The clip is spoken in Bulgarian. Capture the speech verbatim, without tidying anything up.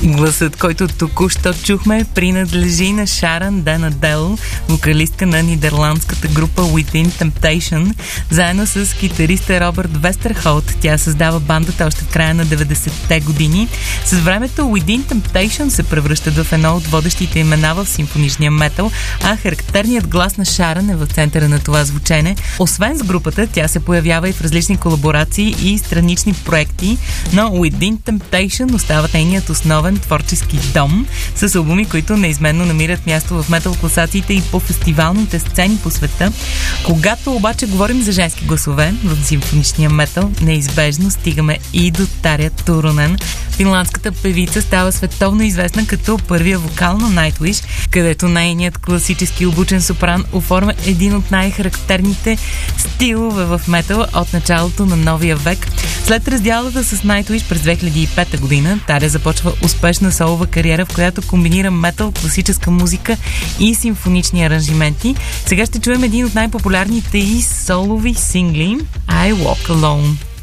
Гласът, който току-що чухме, принадлежи на Шаран Ден Адел, вокалистка на нидерландската група Within Temptation. Заедно с китариста Робърт Вестерхолт тя създава бандата още в края на деветдесетте години. С времето Within Temptation се превръщат в едно от водещите имена в симфоничния метал, а характерният глас на Шаран е в центъра на това звучене. Освен с групата, тя се появява и в различни колаборации и странични проекти, но Within Temptation остава нейният основен творчески дом, с албуми, които неизменно намират място в метал класациите и по фестивалните сцени по света. Когато обаче говорим за женски гласове в симфоничния метал, неизбежно стигаме и до Таря Туронен. Финландската певица става световно известна като първия вокал на Nightwish, където нейният класически обучен сопран оформя един от най-характерните стилове в метал от началото на новия век. След разделата с Nightwish през две хиляди и пета година, Таря започва успешна солова кариера, в която комбинира метал, класическа музика и симфонични аранжименти. Сега ще чуем един от най-популярните и солови сингли I Walk Alone.